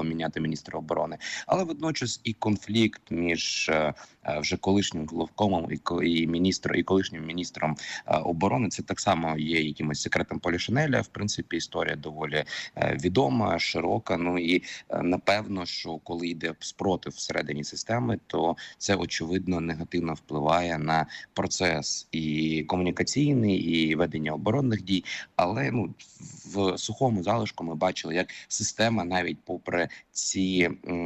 поміняти міністра оборони, але водночас і конфлікт між вже колишнім головкомом і колишнім міністром оборони. Це так само є якимось секретом Полішинеля. В принципі, історія доволі відома, широка. Ну і напевно, що коли йде спротив всередині системи, то це очевидно негативно впливає на процес і комунікаційний, і ведення оборонних дій. Але в сухому залишку ми бачили, як система навіть попри ці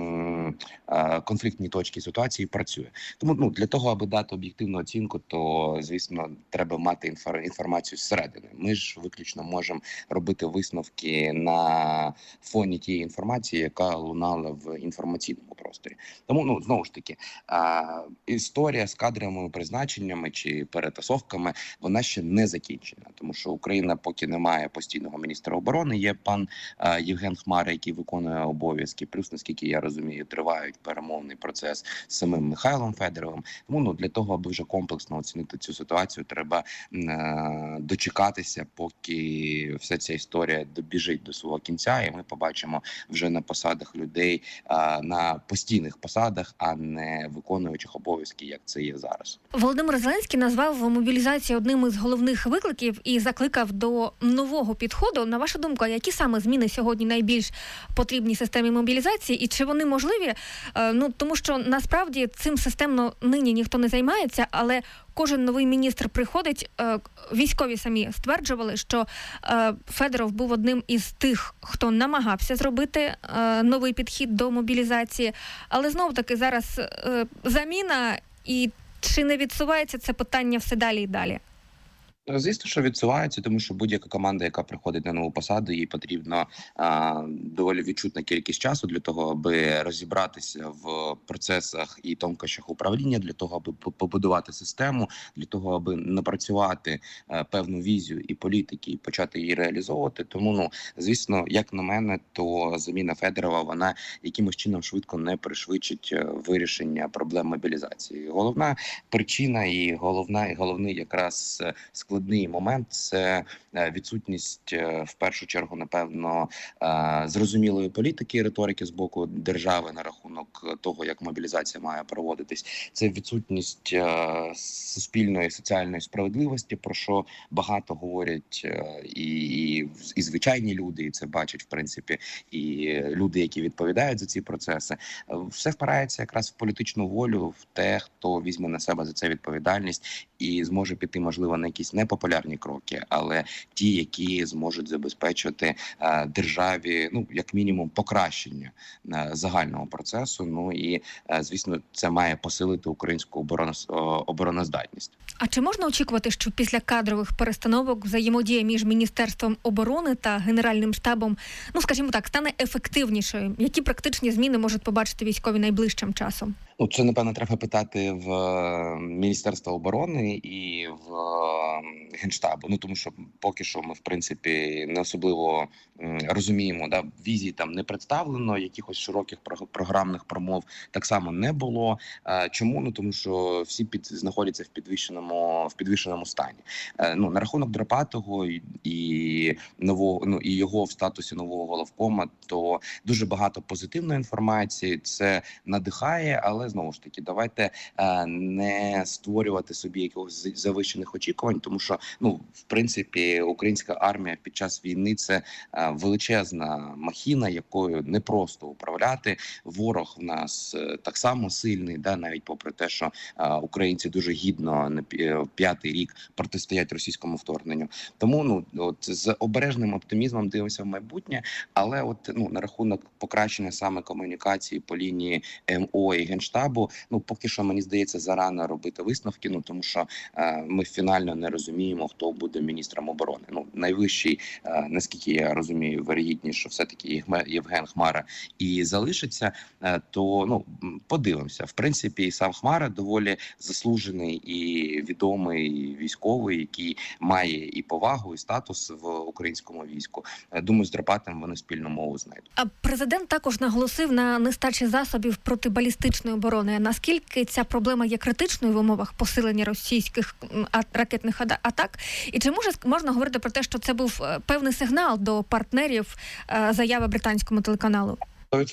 конфліктні точки ситуації працює. Тому для того, аби дати об'єктивну оцінку, то звісно треба мати інформацію зсередини. Ми ж виключно можемо робити висновки на фоні тієї інформації, яка лунала в інформаційному просторі. Тому знову ж таки, історія з кадровими призначеннями чи перетасовками вона ще не закінчена, тому що Україна поки не має постійного міністра оборони. Є пан Євген Хмара, який виконує обов'язки. Плюс, наскільки я розумію, тривають перемовний процес з самим Михайлом Федоровим. Тому для того, аби вже комплексно оцінити цю ситуацію, треба дочекатися, поки вся ця історія добіжить до свого кінця, і ми побачимо вже на посадах людей, на постійних посадах, а не виконуючих обов'язки, як це є зараз. Володимир Зеленський назвав мобілізацію одним із головних викликів і закликав до нового підходу. На вашу думку, які саме зміни сьогодні найбільш потрібні системі мобілізації і чи вони можливі? Тому що насправді цим системно нині ніхто не займається, але кожен новий міністр приходить, військові самі стверджували, що Федоров був одним із тих, хто намагався зробити новий підхід до мобілізації, але знов-таки зараз заміна, і чи не відсувається це питання все далі і далі? Звісно, що відсувається, тому що будь-яка команда, яка приходить на нову посаду, їй потрібно доволі відчутна кількість часу для того, аби розібратися в процесах і тонкощах управління, для того, аби побудувати систему, для того, аби напрацювати певну візію і політики, і почати її реалізовувати. Тому, звісно, як на мене, то заміна Федорова, вона якимось чином швидко не пришвидшить вирішення проблем мобілізації. Головна причина і головний якраз складний момент – це відсутність, в першу чергу, напевно, зрозумілої політики і риторики з боку держави на рахунок того, як мобілізація має проводитись. Це відсутність суспільної соціальної справедливості, про що багато говорять і звичайні люди, і це бачать, в принципі, і люди, які відповідають за ці процеси. Все впирається якраз в політичну волю, в те, хто візьме на себе за це відповідальність і зможе піти, можливо, на якісь непопулярні кроки, але ті, які зможуть забезпечити державі, як мінімум, покращення загального процесу. І, звісно, це має посилити українську обороноздатність. А чи можна очікувати, що після кадрових перестановок взаємодія між Міністерством оборони та Генеральним штабом, скажімо так, стане ефективнішою? Які практичні зміни можуть побачити військові найближчим часом? Це, напевно, треба питати в Міністерства оборони і в Генштабу. Тому що поки що ми, в принципі, не особливо розуміємо, візії там не представлено, якихось широких програмних промов так само не було. Чому? Тому що всі знаходяться в підвішеному стані. На рахунок Драпатого і його в статусі нового головкома, то дуже багато позитивної інформації, це надихає, але знову ж таки, давайте не створювати собі якихось завищених очікувань, тому що, в принципі, українська армія під час війни – це величезна махіна, якою непросто управляти. Ворог в нас так само сильний, навіть попри те, що українці дуже гідно на 5-й рік протистоять російському вторгненню. Тому з обережним оптимізмом дивимося в майбутнє, але на рахунок покращення саме комунікації по лінії МО і Генштабу, поки що, мені здається, зарано робити висновки, тому що ми фінально не розуміємо, хто буде міністром оборони. Найвищий, наскільки я розумію, вирогідність, що все-таки Євген Хмара і залишиться, то подивимося. В принципі, сам Хмара доволі заслужений і відомий військовий, який має і повагу, і статус в українському війську. Думаю, з Драпатом вони спільну мову знайдуть. А президент також наголосив на нестачі засобів протибалістичної оборони. Наскільки ця проблема є критичною в умовах посилення російських ракетних атак? І чи можна говорити про те, що це був певний сигнал до партнерів, заяви британському телеканалу?